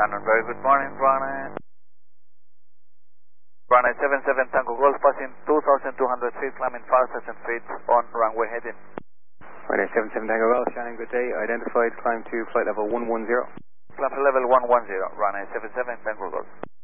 Shannon, very good morning, runway 77 Tango Golf, passing 2,200 feet, climbing 5,000 feet on runway heading. Runway 77 Tango Golf, Shannon, good day. Identified, climb to flight level 110. Climb to level 110, runway 77 Tango Golf.